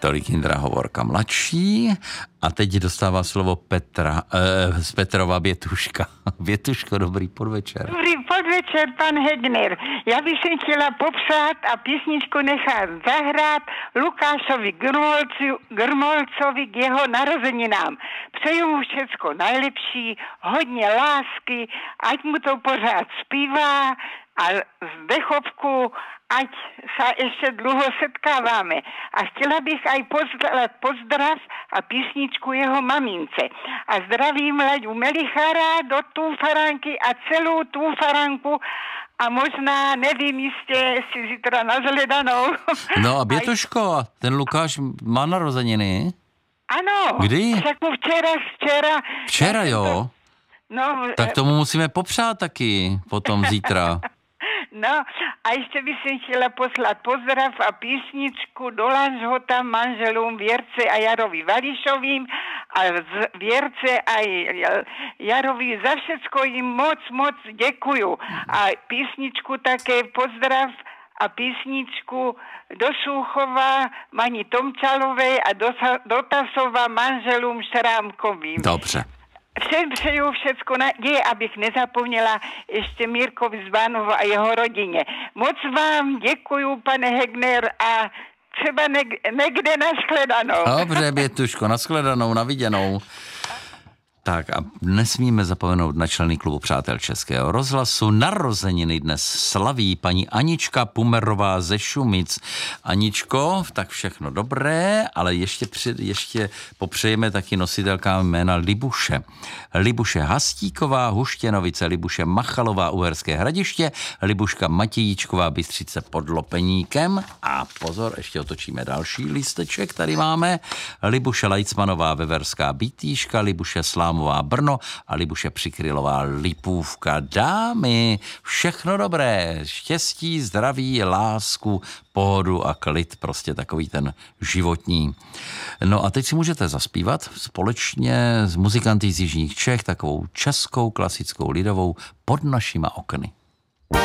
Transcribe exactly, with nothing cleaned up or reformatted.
Tolik Jindra Hovorka mladší. A teď dostává slovo Petra, eh, z Petrova Bětuška. Bětuško, dobrý podvečer. Dobrý podvečer, pan Hegner. Já bych si chtěla popřát a písničku nechat zahrát Lukášovi Grmolcu, Grmolcovi k jeho narozeninám. Přeju mu všecko nejlepší, hodně lásky, ať mu to pořád zpívá a zdechovku, ať se ještě dlouho setkáváme. A chtěla bych aj pozdrav, pozdrav a písničku jeho mamince. A zdravím Laďu Melichara do Túfaránky a celou Túfaránku a možná, nevím jistě, si zítra na zhledanou. No a Bětuško, ten Lukáš má narozeniny? Ano. Kdy? Tak mu včera, včera. Včera, jo? To, no, tak tomu musíme popřát taky potom zítra. No a ještě bych si chtěla poslat pozdrav a písničku do Lanžhota manželům Věrce a Jarovi Vališovým a z Věrce a Jarovi za všecko jim moc, moc děkuju. A písničku také pozdrav a písničku do Šúchova Mani Tomčalové a do, do Tasova manželům Šrámkovým. Dobře. Všem přeju všecko naděje, abych nezapomněla ještě Mírkovi z Bánova a jeho rodině. Moc vám děkuju, pane Hegner, a třeba někde nashledanou. Dobře, Bětuško, nashledanou, naviděnou. Tak a nesmíme zapomenout na členy klubu Přátel Českého rozhlasu. Narozeniny dnes slaví paní Anička Pumerová ze Šumic. Aničko, tak všechno dobré, ale ještě, při, ještě popřejeme taky nositelkám jména Libuše. Libuše Hastíková, Huštěnovice, Libuše Machalová, Uherské Hradiště, Libuška Matějíčková, Bystřice pod Lopeníkem. A pozor, ještě otočíme další lísteček, tady máme. Libuše Lajcmanová, Veverská Bítýška, Libuše Slám Brno a Libuše Přikrylová Lipůvka. Dámy, všechno dobré, štěstí, zdraví, lásku, pohodu a klid, prostě takový ten životní. No a teď si můžete zaspívat společně s muzikanty z jižních Čech takovou českou klasickou lidovou Pod našima okny.